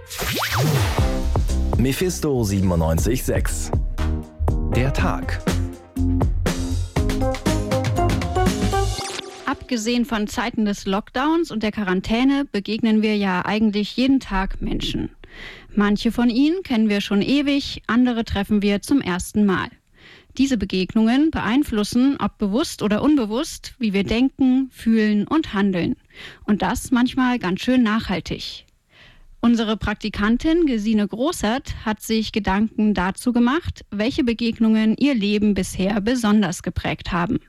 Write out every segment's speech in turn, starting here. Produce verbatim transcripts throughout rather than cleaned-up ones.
Mephisto siebenundneunzig Komma sechs. Der Tag. Abgesehen von Zeiten des Lockdowns und der Quarantäne begegnen wir ja eigentlich jeden Tag Menschen. Manche von ihnen kennen wir schon ewig, andere treffen wir zum ersten Mal. Diese Begegnungen beeinflussen, ob bewusst oder unbewusst, wie wir denken, fühlen und handeln. Und das manchmal ganz schön nachhaltig. Unsere Praktikantin Gesine Großert hat sich Gedanken dazu gemacht, welche Begegnungen ihr Leben bisher besonders geprägt haben.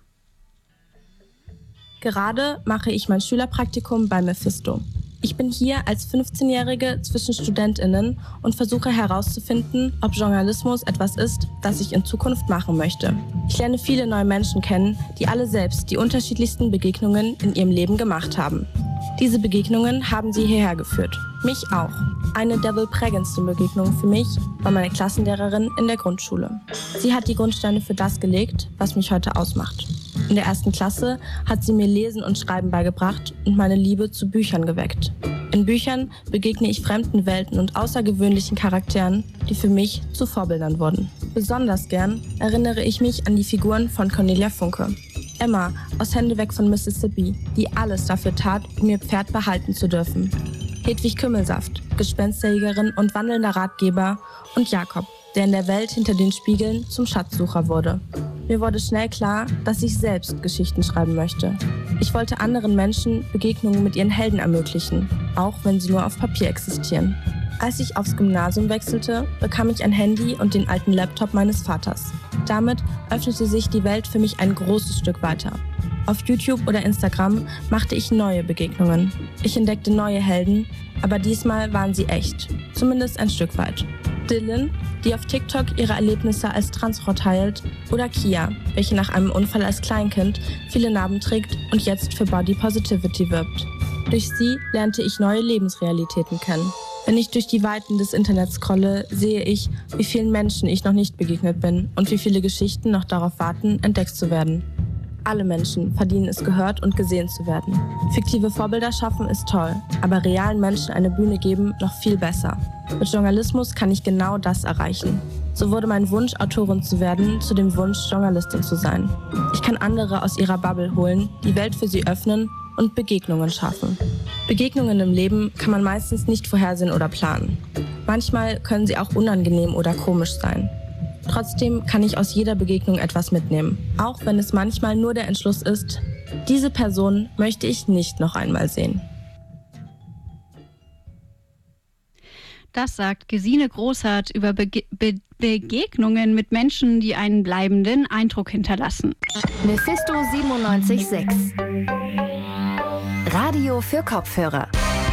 Gerade mache ich mein Schülerpraktikum bei Mephisto. Ich bin hier als fünfzehnjährige zwischen StudentInnen und versuche herauszufinden, ob Journalismus etwas ist, das ich in Zukunft machen möchte. Ich lerne viele neue Menschen kennen, die alle selbst die unterschiedlichsten Begegnungen in ihrem Leben gemacht haben. Diese Begegnungen haben sie hierher geführt. Mich auch. Eine der wohl prägendsten Begegnungen für mich war meine Klassenlehrerin in der Grundschule. Sie hat die Grundsteine für das gelegt, was mich heute ausmacht. In der ersten Klasse hat sie mir Lesen und Schreiben beigebracht und meine Liebe zu Büchern geweckt. In Büchern begegne ich fremden Welten und außergewöhnlichen Charakteren, die für mich zu Vorbildern wurden. Besonders gern erinnere ich mich an die Figuren von Cornelia Funke. Emma aus Hände weg von Mississippi, die alles dafür tat, um ihr Pferd behalten zu dürfen. Hedwig Kümmelsaft, Gespensterjägerin und wandelnder Ratgeber, und Jakob, der in der Welt hinter den Spiegeln zum Schatzsucher wurde. Mir wurde schnell klar, dass ich selbst Geschichten schreiben möchte. Ich wollte anderen Menschen Begegnungen mit ihren Helden ermöglichen, auch wenn sie nur auf Papier existieren. Als ich aufs Gymnasium wechselte, bekam ich ein Handy und den alten Laptop meines Vaters. Damit öffnete sich die Welt für mich ein großes Stück weiter. Auf YouTube oder Instagram machte ich neue Begegnungen. Ich entdeckte neue Helden, aber diesmal waren sie echt. Zumindest ein Stück weit. Dylan, die auf TikTok ihre Erlebnisse als Transfrau teilt, oder Kia, welche nach einem Unfall als Kleinkind viele Narben trägt und jetzt für Body Positivity wirbt. Durch sie lernte ich neue Lebensrealitäten kennen. Wenn ich durch die Weiten des Internets scrolle, sehe ich, wie vielen Menschen ich noch nicht begegnet bin und wie viele Geschichten noch darauf warten, entdeckt zu werden. Alle Menschen verdienen es, gehört und gesehen zu werden. Fiktive Vorbilder schaffen ist toll, aber realen Menschen eine Bühne geben noch viel besser. Mit Journalismus kann ich genau das erreichen. So wurde mein Wunsch, Autorin zu werden, zu dem Wunsch, Journalistin zu sein. Ich kann andere aus ihrer Bubble holen, die Welt für sie öffnen und Begegnungen schaffen. Begegnungen im Leben kann man meistens nicht vorhersehen oder planen. Manchmal können sie auch unangenehm oder komisch sein. Trotzdem kann ich aus jeder Begegnung etwas mitnehmen, auch wenn es manchmal nur der Entschluss ist, diese Person möchte ich nicht noch einmal sehen. Das sagt Gesine Großart über Bege- Be- Begegnungen mit Menschen, die einen bleibenden Eindruck hinterlassen. Mephisto siebenundneunzig Komma sechs. Radio für Kopfhörer.